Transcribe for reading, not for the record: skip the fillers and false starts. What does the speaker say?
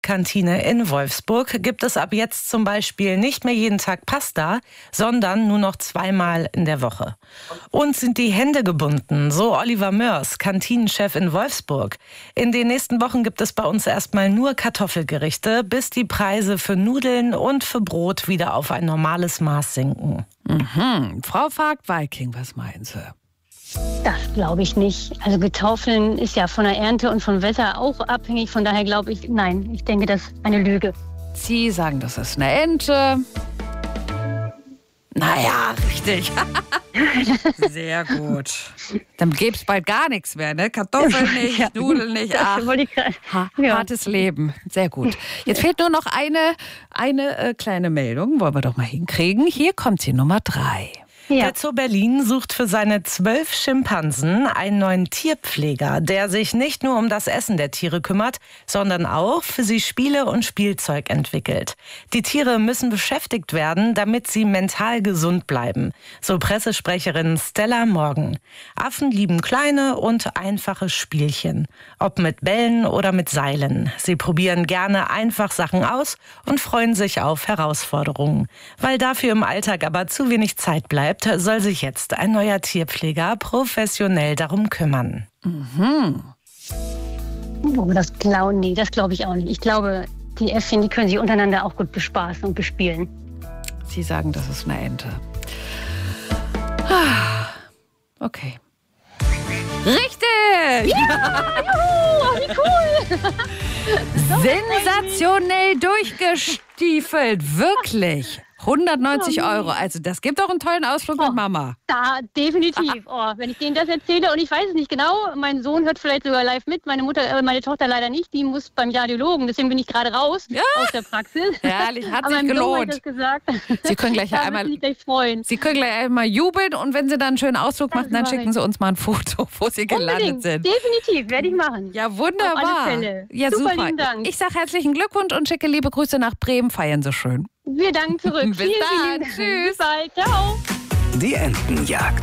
Kantine in Wolfsburg gibt es ab jetzt zum Beispiel nicht mehr jeden Tag Pasta, sondern nur noch 2-mal in der Woche. Uns sind die Hände gebunden, so Oliver Mörs, Kantinenchef in Wolfsburg. In den nächsten Wochen gibt es bei uns erstmal nur Kartoffelgerichte, bis die Preise für Nudeln und für Brot wieder auf ein normales Maß sinken. Frau Vogt-Walking, was meinen Sie? Das glaube ich nicht. Also Kartoffeln ist ja von der Ernte und vom Wetter auch abhängig. Von daher glaube ich, nein, ich denke, das ist eine Lüge. Sie sagen, das ist eine Ente. Naja, richtig. Sehr gut. Dann gäbe es bald gar nichts mehr, ne? Kartoffeln nicht, Ja. Nudeln nicht. Ach, hartes Leben. Sehr gut. Jetzt fehlt nur noch eine kleine Meldung. Wollen wir doch mal hinkriegen. Hier kommt sie, Nummer 3. Ja. Der Zoo Berlin sucht für seine 12 Schimpansen einen neuen Tierpfleger, der sich nicht nur um das Essen der Tiere kümmert, sondern auch für sie Spiele und Spielzeug entwickelt. Die Tiere müssen beschäftigt werden, damit sie mental gesund bleiben, so Pressesprecherin Stella Morgan. Affen lieben kleine und einfache Spielchen, ob mit Bällen oder mit Seilen. Sie probieren gerne einfach Sachen aus und freuen sich auf Herausforderungen. Weil dafür im Alltag aber zu wenig Zeit bleibt, soll sich jetzt ein neuer Tierpfleger professionell darum kümmern. Oh, das glaube ich auch nicht. Ich glaube, die Äffchen, die können sich untereinander auch gut bespaßen und bespielen. Sie sagen, das ist eine Ente. Okay. Richtig! Oh, wie cool! Sensationell durchgestiefelt. Wirklich. 190 €. Also das gibt doch einen tollen Ausflug mit Mama. Da, definitiv. Oh, wenn ich denen das erzähle, und ich weiß es nicht genau, mein Sohn hört vielleicht sogar live mit, meine Tochter leider nicht, die muss beim Radiologen, deswegen bin ich gerade raus aus der Praxis. Herrlich, hat Aber sich meinem Sohn gelohnt. hat das gesagt. Sie können gleich Da wird sie sich gleich freuen. Sie können gleich einmal jubeln und wenn Sie dann einen schönen Ausflug machen, dann mache schicken ich. Sie uns mal ein Foto, wo Sie gelandet Unbedingt, sind. definitiv, werde ich machen. Ja, wunderbar. Auf alle Fälle. Ja, Super, super. lieben Dank. Ich sage herzlichen Glückwunsch und schicke liebe Grüße nach Bremen. Feiern Sie schön. Wir danken zurück. Bis dann. Vielen Dank. Tschüss. Bis bald. Ciao. Die Entenjagd.